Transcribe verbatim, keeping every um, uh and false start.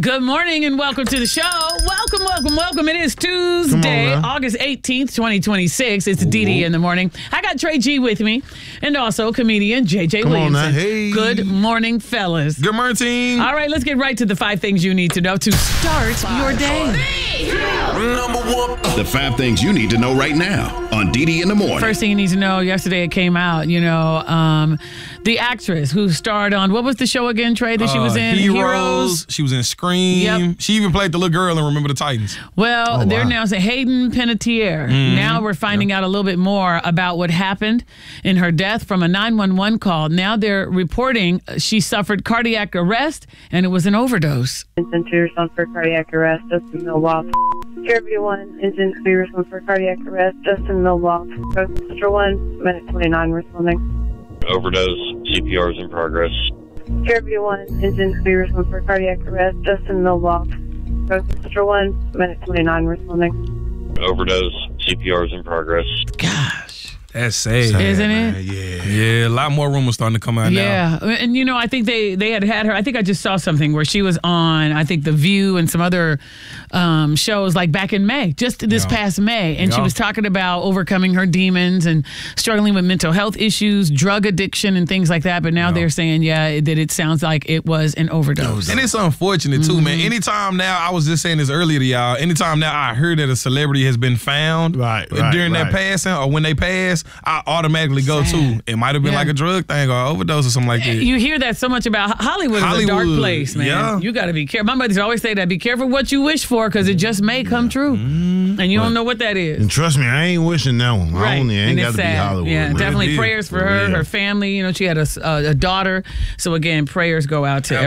Good morning and welcome to the show. Welcome, welcome, welcome. It is Tuesday, on, August eighteenth, twenty twenty-six. It's Dee Dee in the morning. I got Trey G with me and also comedian J J Come Williamson. on now. Hey. Good morning, fellas. Good morning. All right, let's get right to the five things you need to know to start your day. Number one. The five things you need to know right now on Dee Dee in the morning. First thing you need to know, yesterday it came out, you know, um, the actress who starred on, what was the show again, Trey, that she was Uh, in? Heroes. She was in Scream. Yep. She even played the little girl in Remember the Titans. Well, Oh, they're wow. now saying Hayden Panettiere. Now we're finding out a little bit more about what happened in her death from a nine one one call. Now they're reporting she suffered cardiac arrest and it was an overdose. Engine two respond for cardiac arrest, Justin Milwaukee. Caribbean one, engine three respond for cardiac arrest, Justin Milwaukee. Sister one, minute twenty-nine responding. Overdose, C P R is in progress. Caribbean one, engine three respond for cardiac arrest, Justin Milwaukee. Sister one, minute twenty-nine responding. Overdose, C P R is in progress. Gosh. That's sad. Sad, Isn't man. it? Yeah. Yeah, a lot more rumors starting to come out now. Yeah, and you know, I think they they had had her. I think I just saw something where she was on, I think The View and some other um, shows like back in May, just this Yeah. past May, and she Yeah. was talking about overcoming her demons and struggling with mental health issues, drug addiction, and things like that. But now Yeah. they're saying, yeah, that it sounds like it was an overdose. And it's unfortunate too, man. Anytime now, I was just saying this earlier to y'all. Anytime now I heard that a celebrity has been found Right, right, during right. that passing or when they pass, I automatically go Sad. to it might have been Yeah. like a drug thing or overdose or something like that. You hear that so much about Hollywood, is a dark Hollywood, place, man. yeah. You got to be careful. My mother always say that: be careful what you wish for, because it just may come true, and you don't know what that is. And trust me, I ain't wishing that one. I Right, only ain't and got it's to be sad. Hollywood. Yeah, man. definitely It is. prayers for For her, real. her family. You know, she had a, a, a daughter, so again, prayers go out to